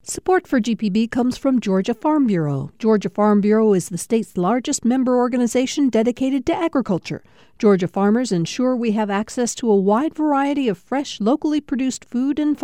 Support for GPB comes from Georgia Farm Bureau. Georgia Farm Bureau is the state's largest member organization dedicated to agriculture. Georgia farmers ensure we have access to a wide variety of fresh, locally produced food and